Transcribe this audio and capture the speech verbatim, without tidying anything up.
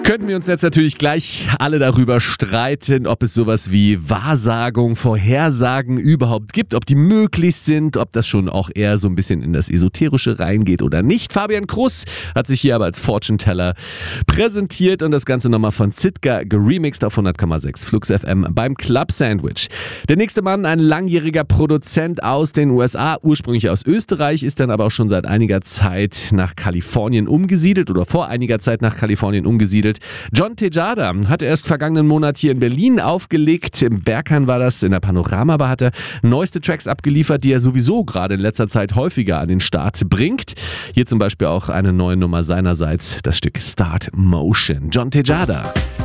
Könnten wir uns jetzt natürlich gleich alle darüber streiten, ob es sowas wie Wahrsagung, Vorhersagen überhaupt gibt, ob die möglich sind, ob das schon auch eher so ein bisschen in das Esoterische reingeht oder nicht. Fabian Kruss hat sich hier aber als Fortune-Teller präsentiert und das Ganze nochmal von Sitka geremixed auf hundert Komma sechs Flux F M beim Club Sandwich. Der nächste Mann, ein langjähriger Produzent aus den U S A, ursprünglich aus Österreich, ist dann aber auch schon seit einiger Zeit nach Kalifornien umgesiedelt oder vor einiger Zeit nach Kalifornien umgesiedelt. John Tejada hat erst vergangenen Monat hier in Berlin aufgelegt. Im Berghain war das, in der Panorama hat er neueste Tracks abgeliefert, die er sowieso gerade in letzter Zeit häufiger an den Start bringt. Hier zum Beispiel auch eine neue Nummer seinerseits, das Stück Start Motion. John Tejada.